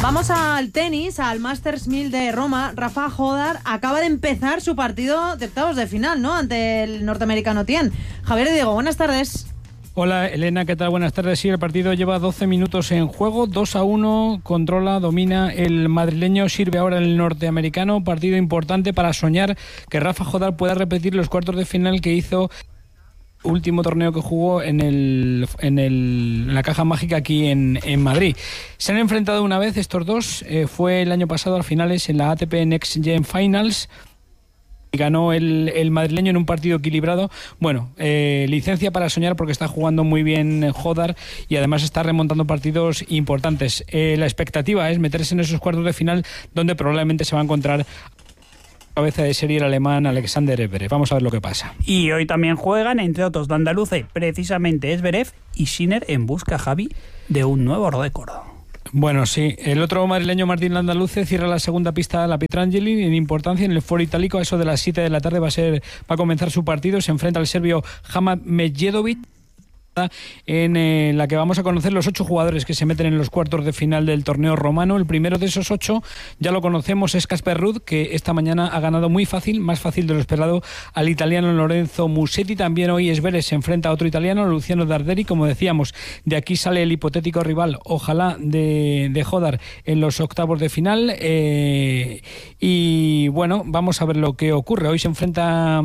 Vamos al tenis, al Masters 1000 de Roma. Rafa Jodar acaba de empezar su partido de octavos de final, ¿no?, ante el norteamericano Tien. Javier Diego, buenas tardes. Hola Elena, ¿qué tal? Buenas tardes. Sí, el partido lleva 12 minutos en juego, 2-1, controla, domina el madrileño, sirve ahora el norteamericano. Partido importante para soñar que Rafa Jodar pueda repetir los cuartos de final que hizo último torneo que jugó en la Caja Mágica aquí en Madrid. Se han enfrentado una vez estos dos, fue el año pasado a finales en la ATP Next Gen Finals. Ganó el madrileño en un partido equilibrado. Bueno, licencia para soñar porque está jugando muy bien Jodar y además está remontando partidos importantes. La expectativa es meterse en esos cuartos de final donde probablemente se va a encontrar cabeza de serie el alemán Alexander Zverev. Vamos a ver lo que pasa. Y hoy también juegan, entre otros, de andaluces, precisamente Zverev y Sinner en busca, Javi, de un nuevo récord. Bueno, sí. El otro madrileño, Martín Landaluce, cierra la segunda pista a la Pietrangeli en importancia en el Foro Itálico. A eso de las 7 de la tarde va a comenzar su partido. Se enfrenta al serbio Hamad Medjedovic, en la que vamos a conocer los 8 jugadores que se meten en los cuartos de final del torneo romano. El primero de esos 8 ya lo conocemos, es Casper Ruud, que esta mañana ha ganado muy fácil, más fácil de lo esperado, al italiano Lorenzo Musetti. También hoy Zverev se enfrenta a otro italiano, Luciano Darderi. Como decíamos, de aquí sale el hipotético rival, ojalá, de Jodar en los octavos de final. Y bueno, vamos a ver lo que ocurre. Hoy se enfrenta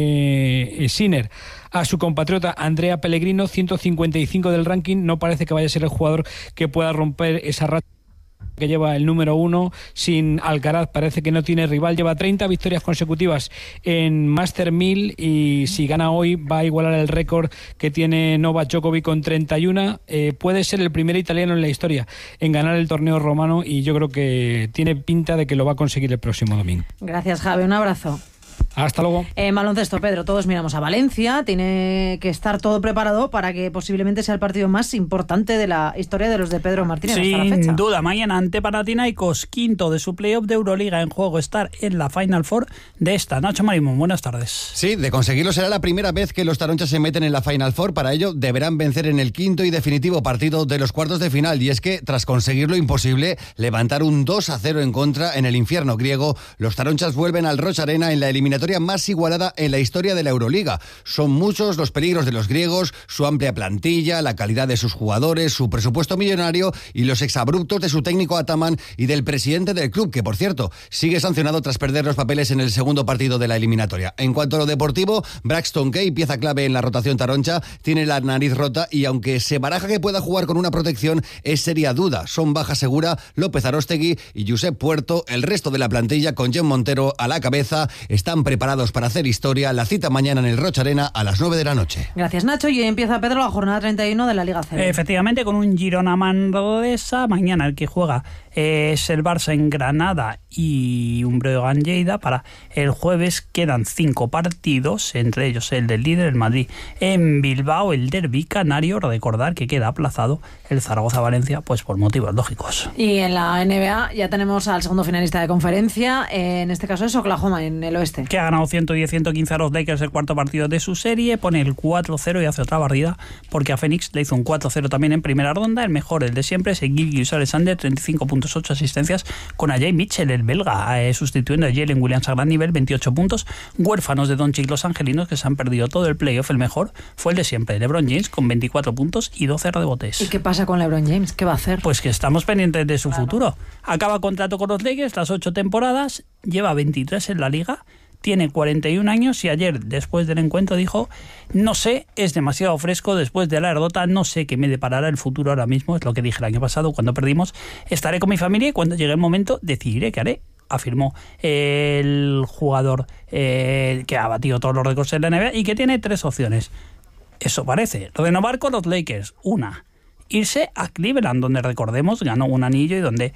Sinner a su compatriota Andrea Pellegrino, 155 del ranking. No parece que vaya a ser el jugador que pueda romper esa racha que lleva el número 1 sin Alcaraz. Parece que no tiene rival. Lleva 30 victorias consecutivas en Master 1000 y si gana hoy va a igualar el récord que tiene Novak Djokovic con 31. Puede ser el primer italiano en la historia en ganar el torneo romano y yo creo que tiene pinta de que lo va a conseguir el próximo domingo. Gracias, Javi. Un abrazo. Hasta luego. Baloncesto, Pedro, todos miramos a Valencia. Tiene que estar todo preparado para que posiblemente sea el partido más importante de la historia de los de Pedro Martínez hasta la fecha. Sin duda, mañana ante Panathinaikos, quinto de su playoff de Euroliga en juego, estar en la Final Four de esta. Nacho Marimón, buenas tardes. Sí, de conseguirlo será la primera vez que los taronchas se meten en la Final Four. Para ello deberán vencer en el quinto y definitivo partido de los cuartos de final. Y es que, tras conseguir lo imposible, levantar un 2-0 en contra en el infierno griego, los taronchas vuelven al Roch Arena en la eliminatoria más igualada en la historia de la Euroliga. Son muchos los peligros de los griegos, su amplia plantilla, la calidad de sus jugadores, su presupuesto millonario y los exabruptos de su técnico Ataman y del presidente del club, que por cierto sigue sancionado tras perder los papeles en el segundo partido de la eliminatoria. En cuanto a lo deportivo, Braxton Kay, pieza clave en la rotación taroncha, tiene la nariz rota y aunque se baraja que pueda jugar con una protección, es seria duda. Son baja segura López Aróstegui y Josep Puerto. El resto de la plantilla, con Jen Montero a la cabeza, están preparados para hacer historia. La cita mañana en el Roch Arena a las 9 de la noche. Gracias, Nacho. Y empieza, Pedro, la jornada 31 de la Liga CB. Efectivamente, con un Girona Manresa. Mañana el que juega es el Barça en Granada y un Breogán Lleida. Para el jueves quedan 5 partidos, entre ellos el del líder, el Madrid en Bilbao, el derbi canario. Recordar que queda aplazado el Zaragoza-Valencia, pues por motivos lógicos. Y en la NBA ya tenemos al segundo finalista de conferencia, en este caso es Oklahoma, en el oeste. Que ha ganado 110-115 a los Lakers el cuarto partido de su serie, pone el 4-0 y hace otra barrida porque a Phoenix le hizo un 4-0 también en primera ronda. El mejor, el de siempre, es Gilgeous-Alexander, 35 puntos, 8 asistencias, con Ajay Mitchell, el belga, sustituyendo a Jalen Williams a gran nivel, 28 puntos. Huérfanos de Doncic los angelinos, que se han perdido todo el playoff. El mejor fue el de siempre, LeBron James, con 24 puntos y 12 rebotes. ¿Y qué pasa con LeBron James? ¿Qué va a hacer? Pues que estamos pendientes de su futuro. Acaba contrato con los Lakers, las 8 temporadas, lleva 23 en la liga, tiene 41 años y ayer, después del encuentro, dijo: no sé, es demasiado fresco después de la derrota, no sé qué me deparará el futuro ahora mismo, es lo que dije el año pasado cuando perdimos. Estaré con mi familia y cuando llegue el momento decidiré qué haré, afirmó el jugador que ha batido todos los récords en la NBA y que tiene 3 opciones. Eso parece: renovar con los Lakers, una; irse a Cleveland, donde, recordemos, ganó un anillo y donde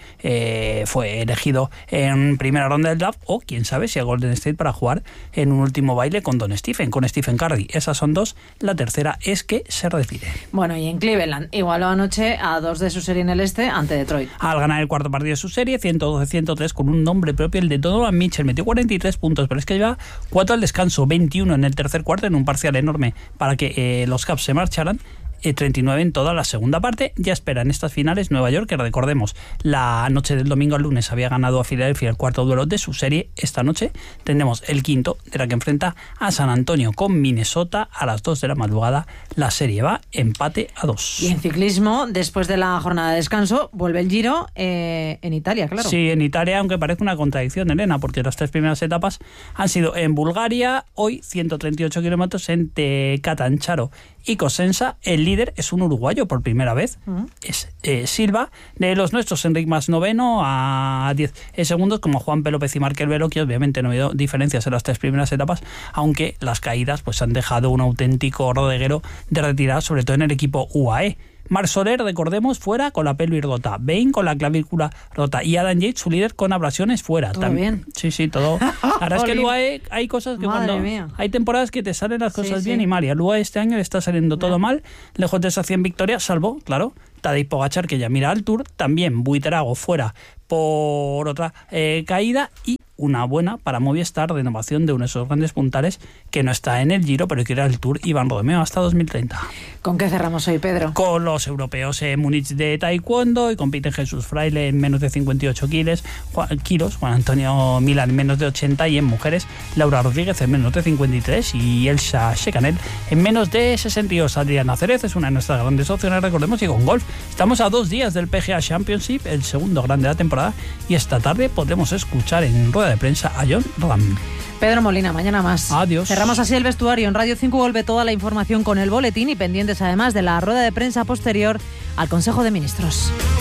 fue elegido en primera ronda del draft, o quién sabe si a Golden State para jugar en un último baile con con Stephen Curry. Esas son 2. La tercera es que se retire. Bueno, y en Cleveland igualó anoche a 2 de su serie en el este ante Detroit. Al ganar el cuarto partido de su serie, 112-103, con un nombre propio, el de Donovan Mitchell. Metió 43 puntos, pero es que lleva 4 al descanso, 21 en el tercer cuarto, en un parcial enorme para que los Cavs se marcharan. 39 en toda la segunda parte. Ya espera en estas finales Nueva York, que recordemos, la noche del domingo al lunes había ganado a Filadelfia el cuarto duelo de su serie. Esta noche tendremos el quinto, de la que enfrenta a San Antonio con Minnesota a las 2 de la madrugada. La serie va empate a 2. Y en ciclismo, después de la jornada de descanso, vuelve el Giro en Italia, claro. Sí, en Italia, aunque parece una contradicción, Elena, porque las 3 primeras etapas han sido en Bulgaria, hoy 138 kilómetros entre Catanzaro y Cosenza. El líder es un uruguayo por primera vez, es Silva. De los nuestros, Enric Mas noveno a 10 segundos, como Juan P. López y Markel Velo, que obviamente no ha habido diferencias en las 3 primeras etapas, aunque las caídas pues han dejado un auténtico rodeguero de retirada, sobre todo en el equipo UAE. Marc Soler, recordemos, fuera con la pelvis rota, Bain con la clavícula rota y Adam Yates, su líder, con abrasiones fuera. ¿Todo bien? Sí, todo. La verdad es que el UAE hay cosas que Madre cuando mía. hay temporadas que te salen las cosas Sí, bien sí. y mal, y al UAE este año le está saliendo todo mal, lejos de esa 100 victorias, salvo, claro, Tadej Pogačar, que ya mira al Tour, también Buitrago fuera por otra caída, y una buena para Movistar, renovación de uno de esos grandes puntales que no está en el Giro, pero que era el Tour Iván Romeo hasta 2030. ¿Con qué cerramos hoy, Pedro? Con los europeos en Múnich de taekwondo, y compiten Jesús Fraile en menos de 58 kilos, Juan Antonio Milán en menos de 80, y en mujeres Laura Rodríguez en menos de 53 y Elsa Shekanel en menos de 62. Adriana Cérez es una de nuestras grandes opciones, recordemos, y con golf. Estamos a 2 días del PGA Championship, el segundo grande de la temporada, y esta tarde podremos escuchar en rueda de prensa a Jon Rahm. Pedro Molina, mañana más. Adiós. Cerramos así el vestuario. En Radio 5 vuelve toda la información con el boletín y pendientes además de la rueda de prensa posterior al Consejo de Ministros.